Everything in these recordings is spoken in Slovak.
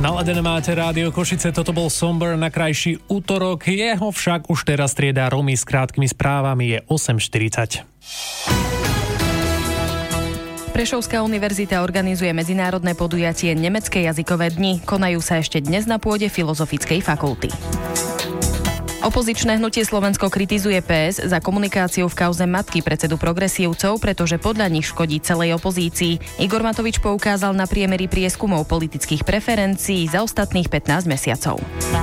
Naladené máte Rádio Košice, toto bol Somber na krajší útorok, jeho však už teraz strieda Romy s krátkými správami, je 8:40. Prešovská univerzita organizuje medzinárodné podujatie Nemecké jazykové dni. Konajú sa ešte dnes na pôde Filozofickej fakulty. Opozičné hnutie Slovensko kritizuje PS za komunikáciu v kauze matky predsedu progresívcov, pretože podľa nich škodí celej opozícii. Igor Matovič poukázal na priemery prieskumov politických preferencií za ostatných 15 mesiacov.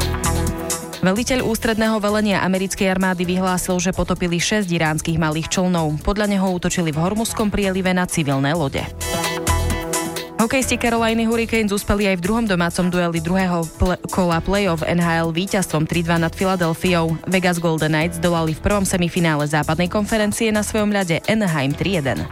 Veliteľ ústredného velenia americkej armády vyhlásil, že potopili 6 iránskych malých člnov. Podľa neho útočili v Hormuzskom prielive na civilné lode. Hokejisti Caroliny Hurricanes uspeli aj v druhom domácom dueli druhého kola play-off NHL víťazstvom 3-2 nad Filadelfiou. Vegas Golden Knights dolali v prvom semifinále západnej konferencie na svojom ľade Anaheim 3-1.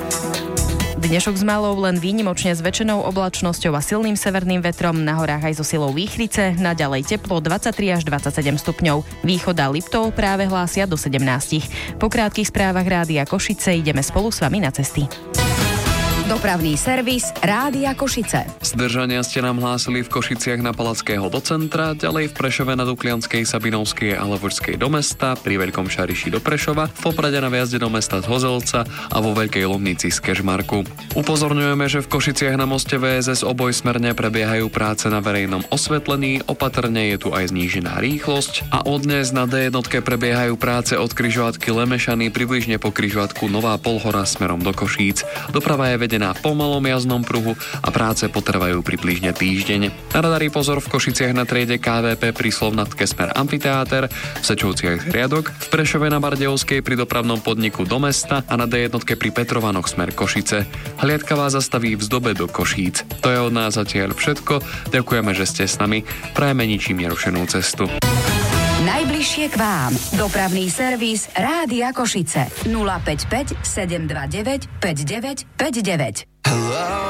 Dnešok s malou len výnimočne zväčšenou oblačnosťou a silným severným vetrom, na horách aj so silou výchrice, naďalej teplo 23 až 27 stupňov. Východ a Liptov práve hlásia do 17. Po krátkych správach Rádia Košice ideme spolu s vami na cesty. Dopravný servis Rádia Košice. Zdržania ste nám hlásili v Košiciach na Palackého do centra, ďalej v Prešove na Duklianskej, Sabinovskej a Levočskej do mesta, pri Veľkom Šariši do Prešova, v Poprade na viazde do mesta z Hozelca a vo Veľkej Lomnici z Kežmarku. Upozorňujeme, že v Košiciach na moste VSS obojsmerne prebiehajú práce na verejnom osvetlení, opatrne je tu aj znížená rýchlosť a od dnes na D1 prebiehajú práce od križovatky Lemešany približne po križovatku Nová Polhora smerom do Košíc. Doprava je vedená na pomalom jazdnom pruhu a práce potrvajú približne týždeň. Na radari pozor v Košiciach na triede KVP pri Slovnatke smer Amfiteáter, v Sečovciach riadok, v Prešove na Bardejovskej pri dopravnom podniku do mesta a na D1 pri Petrovanoch smer Košice. Hliadka vás zastaví v Zdobe do Košíc. To je od nás zatiaľ všetko. Ďakujeme, že ste s nami. Prajeme ničím nerušenú cestu. Najbližšie k vám. Dopravný servis Rádia Košice. 055 729 5959.